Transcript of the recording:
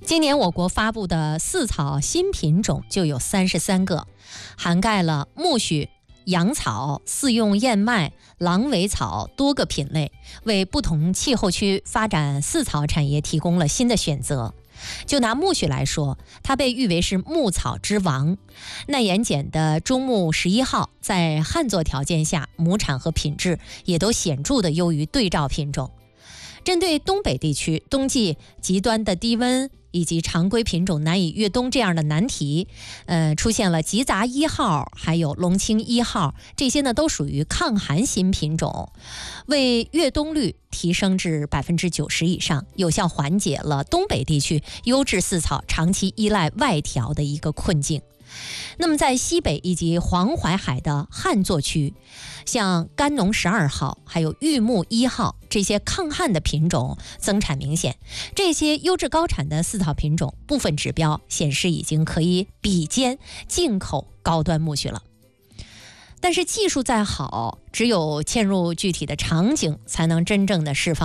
今年我国发布的饲草新品种就有33个，涵盖了苜蓿、羊草、四用燕麦、狼尾草多个品类，为不同气候区发展饲草产业提供了新的选择。就拿苜蓿来说，它被誉为是牧草之王。耐盐碱的中牧11号在旱作条件下，亩产和品质也都显著的优于对照品种。针对东北地区冬季极端的低温以及常规品种难以越冬这样的难题，出现了吉杂1号还有龙青1号，这些呢都属于抗寒新品种，为越冬率提升至90%以上，有效缓解了东北地区优质饲草长期依赖外调的一个困境。那么在西北以及黄淮海的旱作区，像甘农12号还有玉木1号这些抗旱的品种增产明显，这些优质高产的饲草品种部分指标显示已经可以比肩进口高端苜蓿了。但是技术再好，只有嵌入具体的场景，才能真正的释放